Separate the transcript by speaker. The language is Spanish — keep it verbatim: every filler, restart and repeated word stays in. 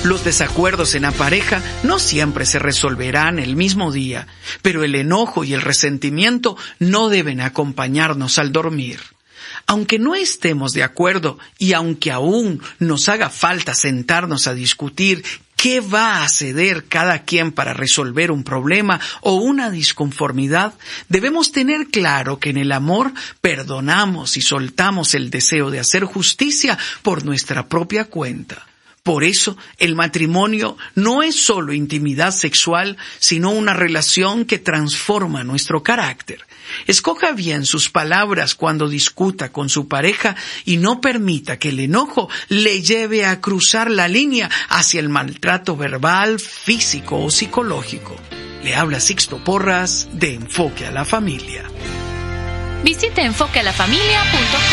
Speaker 1: Los desacuerdos en la pareja no siempre se resolverán el mismo día, pero el enojo y el resentimiento no deben acompañarnos al dormir. Aunque no estemos de acuerdo y aunque aún nos haga falta sentarnos a discutir qué va a ceder cada quien para resolver un problema o una disconformidad, debemos tener claro que en el amor perdonamos y soltamos el deseo de hacer justicia por nuestra propia cuenta. Por eso, el matrimonio no es solo intimidad sexual, sino una relación que transforma nuestro carácter. Escoja bien sus palabras cuando discuta con su pareja y no permita que el enojo le lleve a cruzar la línea hacia el maltrato verbal, físico o psicológico. Le habla Sixto Porras de Enfoque a la Familia.
Speaker 2: Visite enfoque a la familia punto com.